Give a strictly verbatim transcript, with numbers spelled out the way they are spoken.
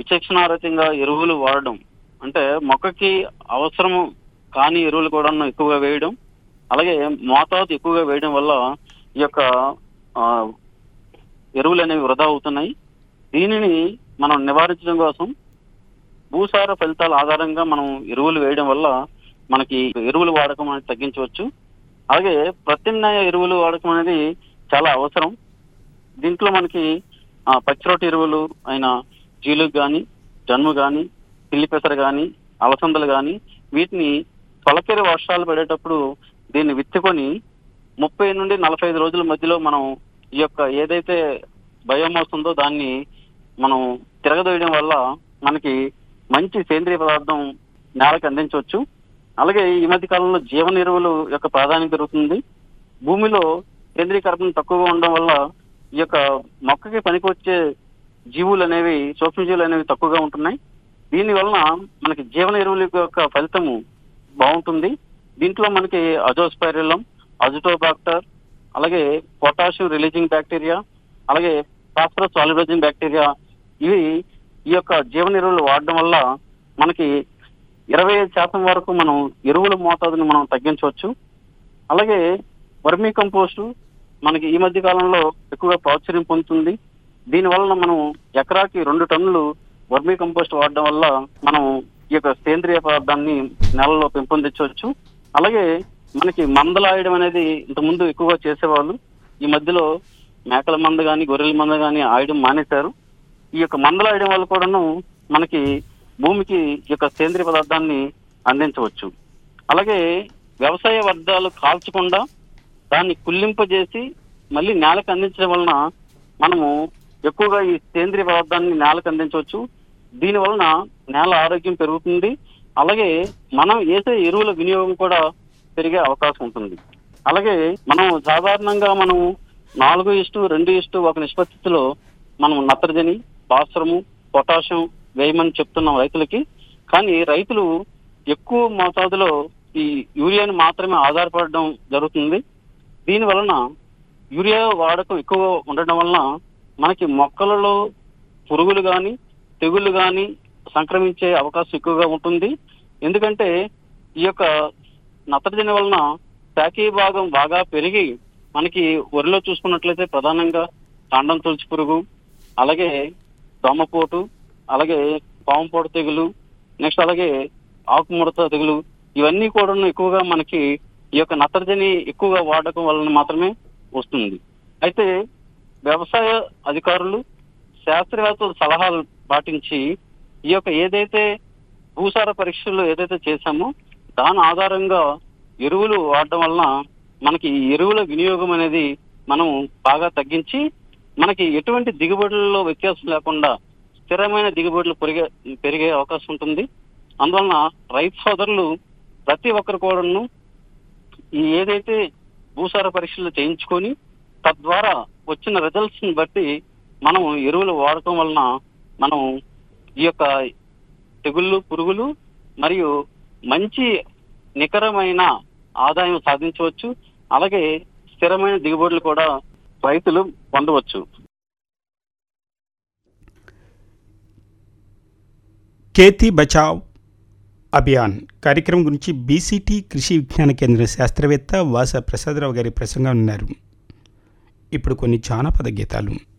విచక్షణారహితంగా ఎరువులు వాడడం, అంటే మొక్కకి అవసరము కాని ఎరువులు కూడా ఎక్కువగా వేయడం, అలాగే మోతాదు ఎక్కువగా వేయడం వల్ల ఈ యొక్క ఆ, ఎరువులు అనేవి వృధా అవుతున్నాయి. దీనిని మనం నివారించడం కోసం భూసార ఫలితాల ఆధారంగా మనం ఎరువులు వేయడం వల్ల మనకి ఎరువుల వాడకం అనేది తగ్గించవచ్చు. అలాగే ప్రత్యామ్నాయ ఎరువులు వాడకం అనేది చాలా అవసరం. దీంట్లో మనకి ఆ, పచ్చిరొట్ట ఎరువులు అయిన జీలుగు కానీ, జన్ము కానీ, పిల్లి పెసర కానీ, అలసందలు కానీ వీటిని తొలకరి వర్షాలు పడేటప్పుడు దీన్ని విత్తుకొని ముప్పై నుండి నలభై ఐదు రోజుల మధ్యలో మనం ఈ యొక్క ఏదైతే బయోమాస్ ఉందో దాన్ని మనం తిరగదోయడం వల్ల మనకి మంచి సేంద్రియ పదార్థం నేలకు అందించవచ్చు. అలాగే ఈ మధ్య కాలంలో జీవన ఎరువులు యొక్క ప్రాధాన్యత పెరుగుతుంది. భూమిలో కేంద్రీకరణ తక్కువగా ఉండడం వల్ల ఈ యొక్క మొక్కకి పనికొచ్చే జీవులు అనేవి, సూక్ష్మజీవులు అనేవి తక్కువగా ఉంటున్నాయి. దీని వలన మనకి జీవన ఎరువుల యొక్క ఫలితము బాగుంటుంది. దీంట్లో మనకి అజోస్పైరిలం, అజిటోబాక్టర్, అలాగే పొటాషియం రిలీజింగ్ బ్యాక్టీరియా, అలాగే ఫాస్ఫరస్ సాల్యుబైజింగ్ బ్యాక్టీరియా, ఇవి ఈ యొక్క జీవన ఎరువులు వాడడం వల్ల మనకి ఇరవై ఐదు శాతం వరకు మనం ఎరువుల మోతాదుని మనం తగ్గించవచ్చు. అలాగే వర్మీ కంపోస్టు మనకి ఈ మధ్య కాలంలో ఎక్కువగా ప్రాచుర్యం పొందుతుంది. దీని వలన మనం ఎకరాకి రెండు టన్నులు వర్మీ కంపోస్ట్ వాడడం వల్ల మనం ఈ యొక్క సేంద్రియ పదార్థాన్ని నేలలో పెంపొందించవచ్చు. అలాగే మనకి మందలాయడం అనేది ఇంతకుముందు ఎక్కువగా చేసేవాళ్ళు. ఈ మధ్యలో మేకల మంద కానీ, గొర్రెల మంద కానీ ఆయడం మానేశారు. ఈ యొక్క మందలాయడం వల్ల కూడాను మనకి భూమికి ఈ యొక్క సేంద్రియ పదార్థాన్ని అందించవచ్చు. అలాగే వ్యవసాయ వ్యర్థాలు కాల్చకుండా దాన్ని కుళ్ళింపజేసి మళ్ళీ నేలకు అందించడం వలన మనము ఎక్కువగా ఈ సేంద్రియ పదార్థాన్ని నేలకు అందించవచ్చు. దీని వలన నేల ఆరోగ్యం పెరుగుతుంది. అలాగే మనం వేసే ఎరువుల వినియోగం కూడా పెరిగే అవకాశం ఉంటుంది. అలాగే మనం సాధారణంగా మనం నాలుగు ఇష్టు రెండు ఇష్టు ఒక నిష్పత్తిలో మనం నత్రజని, భాస్వరము, పొటాషియం వేయమని చెప్తున్నాం రైతులకి. కానీ రైతులు ఎక్కువ మోతాదులో ఈ యూరియాని మాత్రమే ఆధారపడడం జరుగుతుంది. దీని వలన యూరియా వాడకం ఎక్కువ ఉండడం వలన మనకి మొక్కలలో పురుగులు కానీ, తెగుళ్ళు కానీ సంక్రమించే అవకాశం ఎక్కువగా ఉంటుంది. ఎందుకంటే ఈ యొక్క నత్రజని వలన శాఖీయ భాగం బాగా పెరిగి మనకి వరిలో చూసుకున్నట్లయితే ప్రధానంగా కాండం తొలచి పురుగు, అలాగే దోమపోటు, అలాగే పాముపోటు తెగులు, నెక్స్ట్ అలాగే ఆకుముడత తెగులు, ఇవన్నీ కూడా ఎక్కువగా మనకి ఈ యొక్క నత్రజని ఎక్కువగా వాడకం వలన మాత్రమే వస్తుంది. అయితే వ్యవసాయ అధికారులు, శాస్త్రవేత్తల సలహాలు పాటించి ఈ యొక్క ఏదైతే భూసార పరీక్షలు ఏదైతే చేశామో దాని ఆధారంగా ఎరువులు వాడడం వలన మనకి ఈ ఎరువుల వినియోగం అనేది మనం బాగా తగ్గించి మనకి ఎటువంటి దిగుబడుల్లో వ్యత్యాసం లేకుండా స్థిరమైన దిగుబడులు పెరిగే పెరిగే అవకాశం ఉంటుంది. అందువలన రైతు సోదరులు ప్రతి ఒక్కరు కూడాను ఈ ఏదైతే భూసార పరీక్షలు చేయించుకొని తద్వారా వచ్చిన రిజల్ట్స్ ని బట్టి మనం ఎరువులు వాడటం వలన మనం ఈ యొక్క తెగుళ్ళు, పురుగులు మరియు మంచి నికరమైన ఆదాయం సాధించవచ్చు. అలాగే స్థిరమైన దిగుబడులు కూడా రైతులు పొందవచ్చు. ఖేతీ బచావ్ అభియాన్ కార్యక్రమం గురించి బీసీటీ కృషి విజ్ఞాన కేంద్ర శాస్త్రవేత్త వాస ప్రసాదరావు గారి ప్రసంగం ఉన్నారు. ఇప్పుడు కొన్ని జానపద గీతాలు.